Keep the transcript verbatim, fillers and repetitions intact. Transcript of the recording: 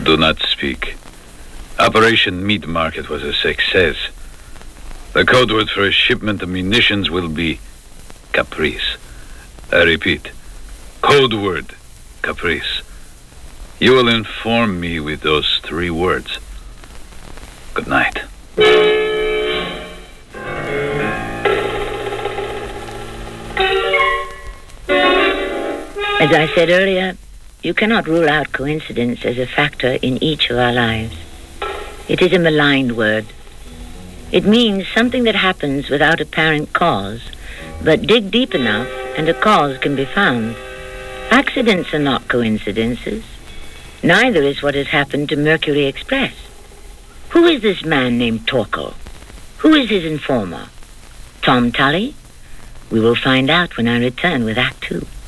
Do not speak. Operation Meat Market was a success. The code word for a shipment of munitions will be Caprice. I repeat, code word Caprice. You will inform me with those three words. Good night. As I said earlier, you cannot rule out coincidence as a factor in each of our lives. It is a maligned word. It means something that happens without apparent cause, but dig deep enough and a cause can be found. Accidents are not coincidences. Neither is what has happened to Mercury Express. Who is this man named Torkel? Who is his informer? Tom Tully? We will find out when I return with Act Two.